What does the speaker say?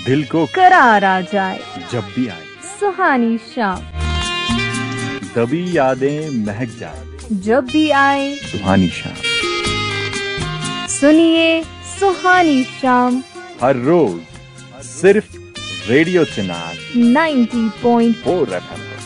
दिल को करार आ जाए जब भी आए, सुहानी शाम तभी यादें महक जाए जब भी आए, सुहानी शाम। सुनिए सुहानी शाम हर रोज सिर्फ रेडियो चिनार 90.4 FM।